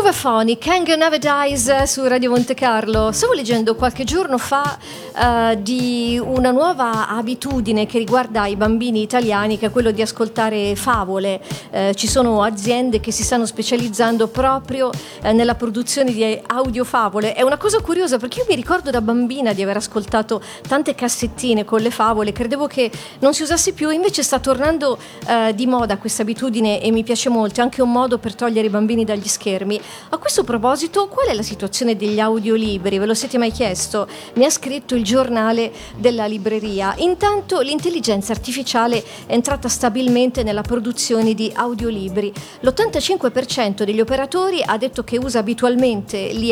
Movaphonic, Anger Never Dies su Radio Monte Carlo. Stavo leggendo qualche giorno fa di una nuova abitudine che riguarda i bambini italiani, che è quello di ascoltare favole. Ci sono aziende che si stanno specializzando proprio nella produzione di audiofavole. È una cosa curiosa perché io mi ricordo da bambina di aver ascoltato tante cassettine con le favole, credevo che non si usasse più, invece sta tornando di moda questa abitudine e mi piace molto, è anche un modo per togliere i bambini dagli schermi. A questo proposito, qual è la situazione degli audiolibri? Ve lo siete mai chiesto? Mi ha scritto il giornale della libreria. Intanto l'intelligenza artificiale è entrata stabilmente nella produzione di audiolibri. L'85% degli operatori ha detto che usa abitualmente